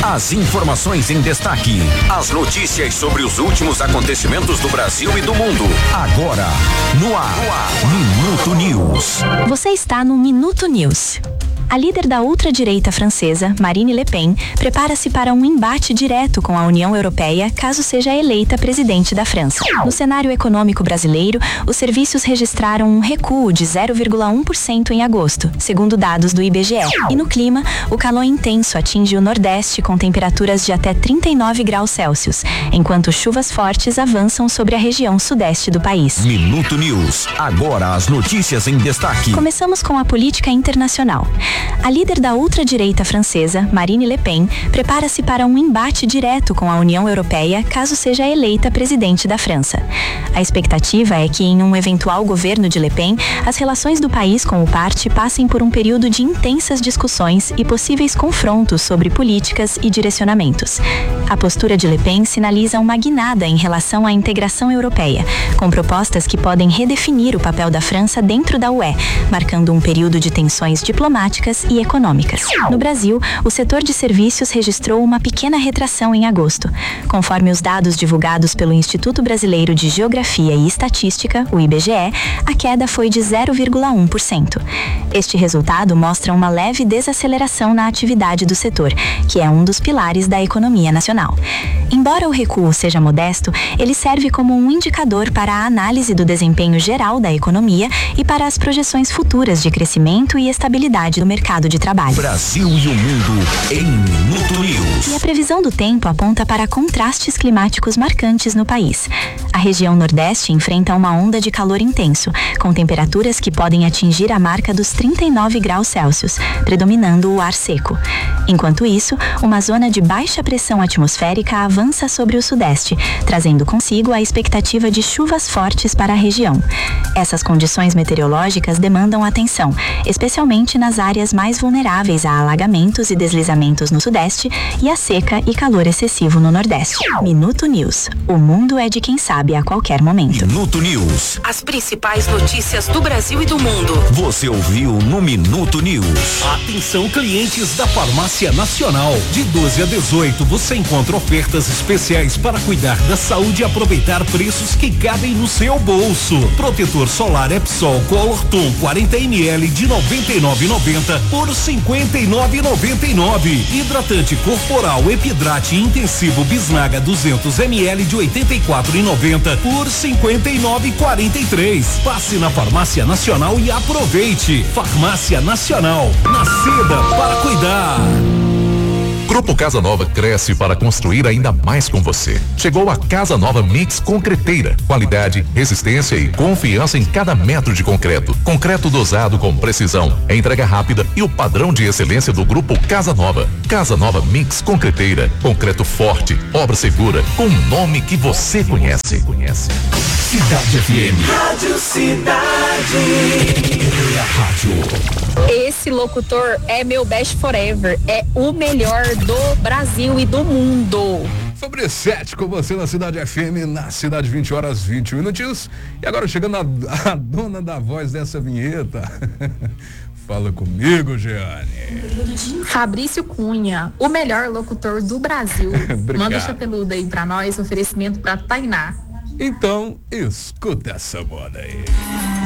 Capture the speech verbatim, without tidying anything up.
As informações em destaque. As notícias sobre os últimos acontecimentos do Brasil e do mundo. Agora, no ar. No ar. Minuto News. Você está no Minuto News. A líder da ultradireita francesa, Marine Le Pen, prepara-se para um embate direto com a União Europeia caso seja eleita presidente da França. No cenário econômico brasileiro, os serviços registraram um recuo de zero vírgula um por cento em agosto, segundo dados do I B G E. E no clima, o calor intenso atinge o Nordeste com temperaturas de até trinta e nove graus Celsius, enquanto chuvas fortes avançam sobre a região sudeste do país. Minuto News. Agora as notícias em destaque. Começamos com a política internacional. A líder da ultradireita francesa, Marine Le Pen, prepara-se para um embate direto com a União Europeia caso seja eleita presidente da França. A expectativa é que, em um eventual governo de Le Pen, as relações do país com o parti passem por um período de intensas discussões e possíveis confrontos sobre políticas e direcionamentos. A postura de Le Pen sinaliza uma guinada em relação à integração europeia, com propostas que podem redefinir o papel da França dentro da U E, marcando um período de tensões diplomáticas e econômicas. No Brasil, o setor de serviços registrou uma pequena retração em agosto. Conforme os dados divulgados pelo Instituto Brasileiro de Geografia e Estatística, o I B G E, a queda foi de zero vírgula um por cento. Este resultado mostra uma leve desaceleração na atividade do setor, que é um dos pilares da economia nacional. Embora o recuo seja modesto, ele serve como um indicador para a análise do desempenho geral da economia e para as projeções futuras de crescimento e estabilidade do mercado de trabalho. Brasil e o mundo em Minuto News. E a previsão do tempo aponta para contrastes climáticos marcantes no país. A região Nordeste enfrenta uma onda de calor intenso, com temperaturas que podem atingir a marca dos trinta e nove graus Celsius, predominando o ar seco. Enquanto isso, uma zona de baixa pressão atmosférica avança sobre o Sudeste, trazendo consigo a expectativa de chuvas fortes para a região. Essas condições meteorológicas demandam atenção, especialmente nas áreas mais vulneráveis a alagamentos e deslizamentos no Sudeste e a seca e calor excessivo no Nordeste. Minuto News. O mundo é de quem sabe a qualquer momento. Minuto News. As principais notícias do Brasil e do mundo. Você ouviu no Minuto News. Atenção, clientes da Farmácia Nacional. De doze a dezoito você encontra ofertas especiais para cuidar da saúde e aproveitar preços que cabem no seu bolso. Protetor solar Epsol Color Ton quarenta mililitros de noventa e nove reais e noventa centavos por cinquenta e nove reais e noventa e nove centavos. Hidratante corporal Epidrate Intensivo Bisnaga duzentos mililitros de oitenta e quatro reais e noventa centavos por cinquenta e nove reais e quarenta e três centavos. Passe na Farmácia Nacional e aproveite. Farmácia Nacional, nascida para cuidar. Grupo Casa Nova cresce para construir ainda mais com você. Chegou a Casa Nova Mix Concreteira. Qualidade, resistência e confiança em cada metro de concreto. Concreto dosado com precisão, entrega rápida e o padrão de excelência do Grupo Casa Nova. Casa Nova Mix Concreteira. Concreto forte, obra segura, com um nome que você conhece. conhece. Cidade F M. Rádio Cidade. Rádio. Esse locutor é meu best forever. É o melhor do Brasil e do mundo. Sobre sete com você na Cidade F M, na Cidade vinte horas vinte minutinhos. E agora chegando a, a dona da voz dessa vinheta. Fala comigo, Jeane. Fabrício Cunha, o melhor locutor do Brasil. Obrigado. Manda chapeluda aí pra nós, oferecimento pra Tainá. Então, escuta essa moda aí.